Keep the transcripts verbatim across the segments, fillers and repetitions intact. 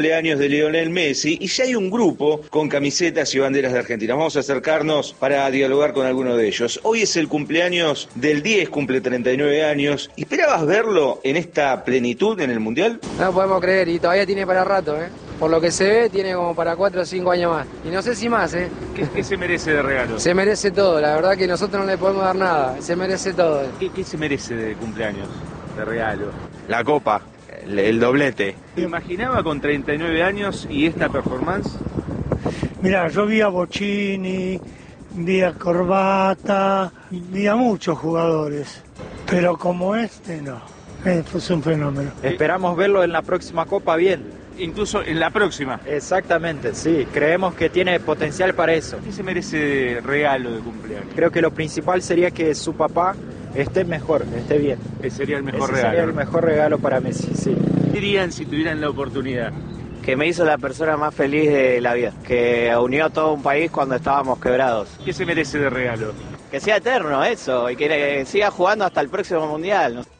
Cumpleaños de Lionel Messi y ya hay un grupo con camisetas y banderas de Argentina. Vamos a acercarnos para dialogar con alguno de ellos. Hoy es el cumpleaños del diez, cumple treinta y nueve años. ¿Esperabas verlo en esta plenitud en el Mundial? No podemos creer y todavía tiene para rato, ¿eh? Por lo que se ve, tiene como para cuatro o cinco años más. Y no sé si más, ¿eh? ¿Qué, qué se merece de regalo? Se merece todo, la verdad que nosotros no le podemos dar nada. Se merece todo. ¿Qué, qué se merece de cumpleaños, de regalo? La copa. El, el doblete. ¿Te imaginaba con treinta y nueve años y esta performance? Mirá, yo vi a Bocini, vi a Corbata, vi a muchos jugadores, pero como este no, es un fenómeno. Esperamos verlo en la próxima Copa bien. Incluso en la próxima. Exactamente, sí, creemos que tiene potencial para eso. ¿Qué se merece de regalo de cumpleaños? Creo que lo principal sería que su papá esté mejor, esté bien. Ese sería el mejor Ese regalo. sería el mejor regalo para Messi, sí. ¿Qué dirían si tuvieran la oportunidad? Que me hizo la persona más feliz de la vida. Que unió a todo un país cuando estábamos quebrados. ¿Qué se merece de regalo? Que sea eterno eso y que siga jugando hasta el próximo Mundial, ¿no?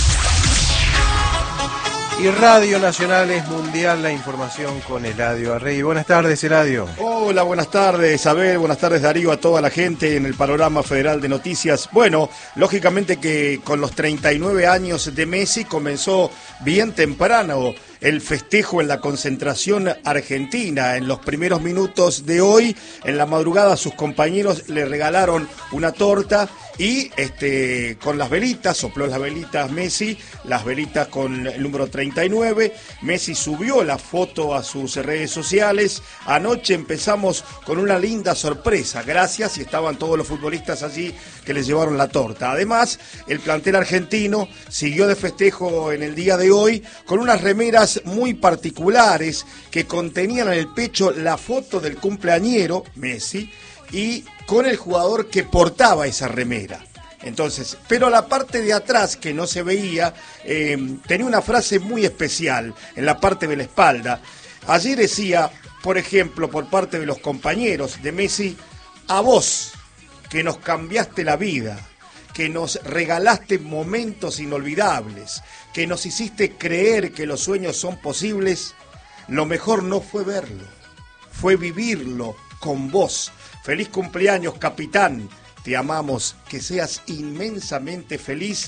Y Radio Nacional es mundial, la información con Eladio Arrey. Buenas tardes, Eladio. Hola, buenas tardes, Abel, buenas tardes, Darío, a toda la gente en el panorama federal de noticias. Bueno, lógicamente que con los treinta y nueve años de Messi comenzó bien temprano el festejo en la concentración argentina. En los primeros minutos de hoy, en la madrugada, sus compañeros le regalaron una torta y este con las velitas, sopló las velitas Messi, las velitas con el número treinta y nueve. Messi subió la foto a sus redes sociales. Anoche empezamos con una linda sorpresa, gracias, y estaban todos los futbolistas allí que les llevaron la torta. Además, el plantel argentino siguió de festejo en el día de hoy con unas remeras muy particulares que contenían en el pecho la foto del cumpleañero Messi y con el jugador que portaba esa remera. Entonces, pero la parte de atrás que no se veía eh, tenía una frase muy especial en la parte de la espalda. Allí decía, por ejemplo, por parte de los compañeros de Messi: a vos que nos cambiaste la vida, que nos regalaste momentos inolvidables, que nos hiciste creer que los sueños son posibles, lo mejor no fue verlo, fue vivirlo con vos. Feliz cumpleaños, capitán, te amamos, que seas inmensamente feliz,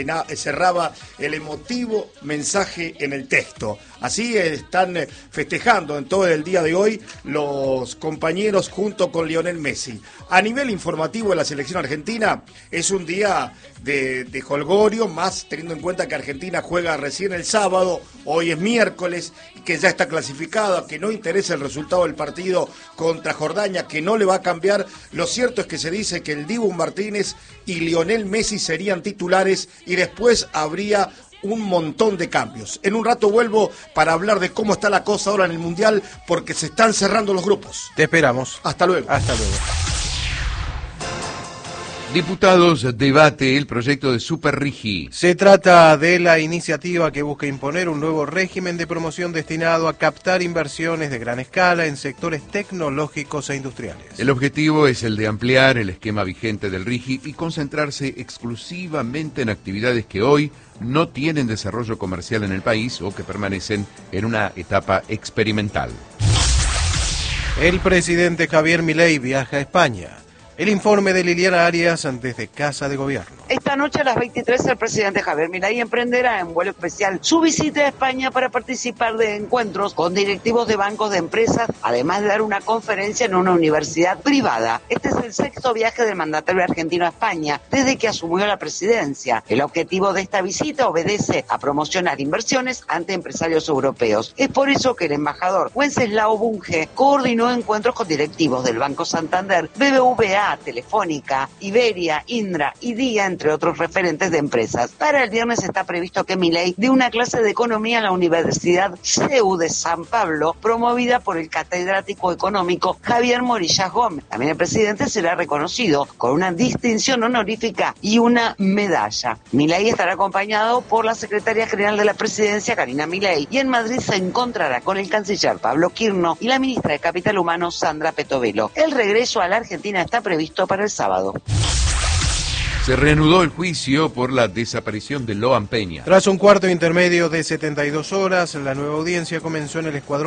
cerraba el emotivo mensaje en el texto. Así están festejando en todo el día de hoy los compañeros junto con Lionel Messi. A nivel informativo de la selección argentina, es un día de, de jolgorio, más teniendo en cuenta que Argentina juega recién el sábado, hoy es miércoles, que ya está clasificada, que no interesa el resultado del partido contra Jordania, que no le va a cambiar. Lo cierto es que se dice que el Dibu Martínez y Lionel Messi serían titulares y después habría un montón de cambios. En un rato vuelvo para hablar de cómo está la cosa ahora en el Mundial, porque se están cerrando los grupos. Te esperamos. Hasta luego. Hasta luego. Diputados debate el proyecto de Superrigi. Se trata de la iniciativa que busca imponer un nuevo régimen de promoción destinado a captar inversiones de gran escala en sectores tecnológicos e industriales. El objetivo es el de ampliar el esquema vigente del Rigi y concentrarse exclusivamente en actividades que hoy no tienen desarrollo comercial en el país o que permanecen en una etapa experimental. El presidente Javier Milei viaja a España. El informe de Liliana Arias desde Casa de Gobierno. Esta noche a las veintitrés el presidente Javier Milei emprenderá en vuelo especial su visita a España para participar de encuentros con directivos de bancos de empresas, además de dar una conferencia en una universidad privada. Este es el sexto viaje del mandatario argentino a España desde que asumió la presidencia. El objetivo de esta visita obedece a promocionar inversiones ante empresarios europeos. Es por eso que el embajador Wenceslao Bunge coordinó encuentros con directivos del Banco Santander, B B V A, Telefónica, Iberia, Indra y Día, entre otros referentes de empresas. Para el viernes está previsto que Milei dé una clase de economía en la Universidad C E U de San Pablo, promovida por el catedrático económico Javier Morillas Gómez. También el presidente será reconocido con una distinción honorífica y una medalla. Milei estará acompañado por la secretaria general de la presidencia, Karina Milei, y en Madrid se encontrará con el canciller Pablo Quirno y la ministra de Capital Humano, Sandra Petovelo. El regreso a la Argentina está previsto para el sábado. Se reanudó el juicio por la desaparición de Loan Peña. Tras un cuarto intermedio de setenta y dos horas, la nueva audiencia comenzó en el Escuadrón